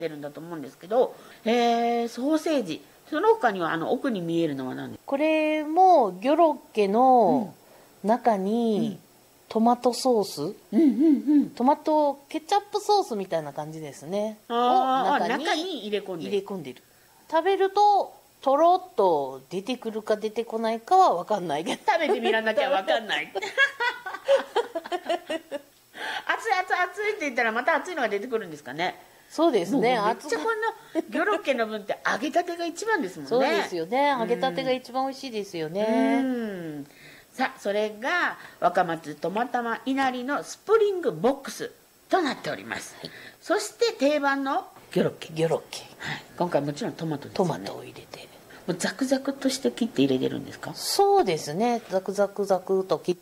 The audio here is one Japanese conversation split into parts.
てるんだと思うんですけど、ソーセージ、その他には奥に見えるのは何ですか？ これもギョロッケの中にトマトソース、トマトケチャップソースみたいな感じですね、を中に入れ込んでる。 食べるととろっと出てくるか出てこないかは分かんないけど、 食べてみらなきゃ分かんない熱いって言ったらまた熱いのが出てくるんですかね。 そうですね。 めっちゃこのギョロッケの分って揚げたてが一番ですもんね。 そうですよね。揚げたてが一番美味しいですよね。 さあ、それが若松トマタマいなりのスプリングボックスとなっております、はい、そして定番のギョロッケ、 はい、 今回もちろんトマトですよね。トマトを入れてもうザクザクとして切って入れてるんですか？ そうですね。ザクザクと切って、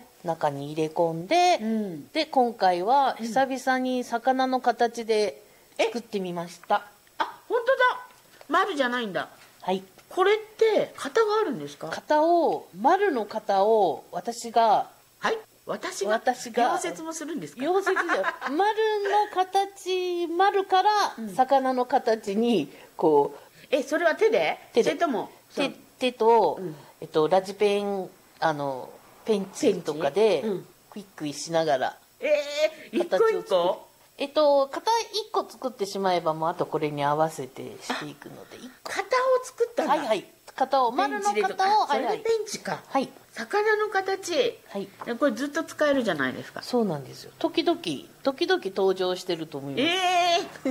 中に入れ込んで、で今回は久々に魚の形で作ってみました。 あ、本当だ。丸じゃないんだ。 はい。 これって型があるんですか？ 丸の型を私が溶接もするんですか？ 溶接じゃ丸の形、丸から魚の形にこう、 それは手でそれとも手と、ラジペンペンチとかでクイックイしながら一個一個型1個作ってしまえばもうあとこれに合わせてしていくので、 型を作ったんだ。 はい、型を丸の型を、 それでペンチか、 はい、 魚の形、はい、これずっと使えるじゃないですか。 そうなんですよ。時々登場してると思います。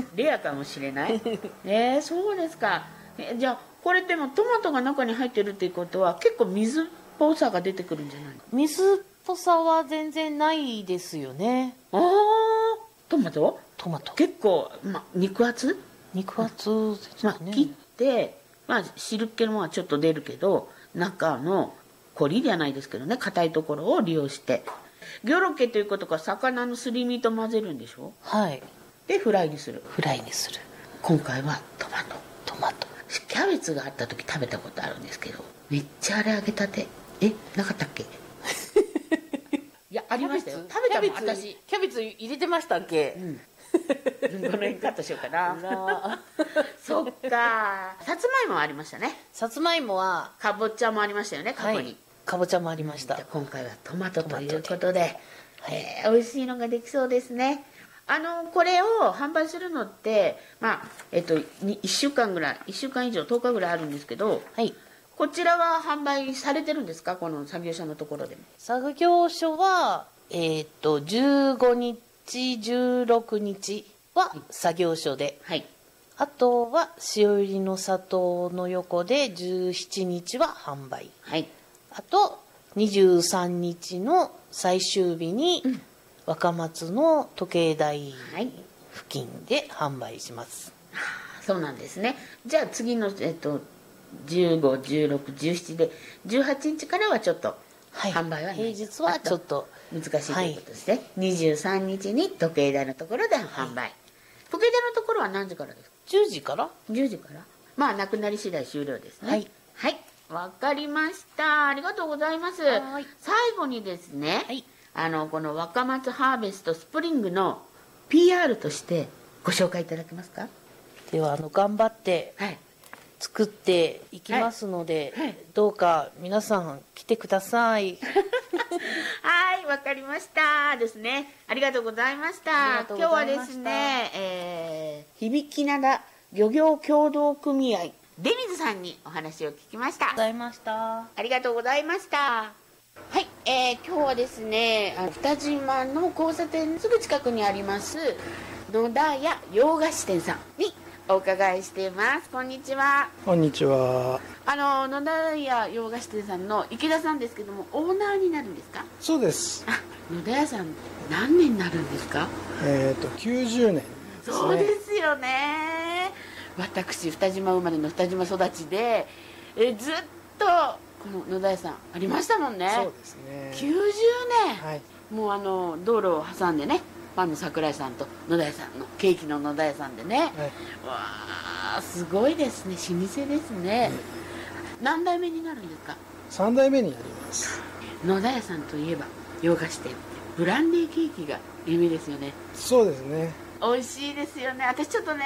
レアかもしれないそうですか。じゃあこれでもトマトが中に入ってるっていうことは結構水っぽさが出てくるんじゃないの？ 水っぽさは全然ないですよね。 トマト結構、肉厚ですね。切って、汁気もちょっと出るけど中のコリじゃないですけどね、硬いところを利用してギョロッケということか魚のすり身と混ぜるんでしょ？はい。でフライにする。今回はトマトキャベツがあった時食べたことあるんですけど、めっちゃあれ揚げたてなかったっけ？いや、ありましたよ。食べたもん、私。 キャベツ入れてましたっけ？ この辺カットしようかな。そっか。さつまいもありましたね。 さつまいもはかぼちゃもありましたよね、過去に。 かぼちゃもありました。 今回はトマトということで、美味しいのができそうですね。これを販売するのって1週間ぐらい、1週間以上10日ぐらいあるんですけど、こちらは販売されてるんですか？この作業所のところでも。 作業所は15日16日は作業所で、あとは塩入りの砂糖の横で17日は販売、あと23日の最終日に若松の時計台付近で販売します。 そうなんですね。じゃあ次の15、16、17で18日からはちょっと販売はない、 平日はちょっと難しいということですね、23日に時計台のところで販売、時計台のところは何時からですか ？10時からなくなり次第終了ですね。はい、わかりました。ありがとうございます。最後にですね、この若松ハーベストスプリングの PR としてご紹介いただけますか？ では頑張って作っていきますので、どうか皆さん来てください。 はい、わかりましたですね。ありがとうございました。今日はですね、響灘漁業協同組合出水さんにお話を聞きました。ありがとうございました。はい、今日はですね、二島の交差点のすぐ近くにあります野田屋洋菓子店さんにお伺いしています。こんにちは。 こんにちは。 野田屋洋菓子店さんの池田さんですけども、オーナーになるんですか？ そうです。 野田屋さん何年になるんですか ？90年ですね。 そうですよね。私二島生まれの二島育ちで、ずっとこの野田屋さんありましたもんね。 そうですね。 90年、もう道路を挟んでね、パンの桜井さんと野田屋さんのケーキの野田屋さんでね、わあすごいですね。老舗ですね。何代目になるんですか ？3代目になります。 野田屋さんといえば洋菓子店ブランデーケーキが有名ですよね。 そうですね。 美味しいですよね。私ちょっとね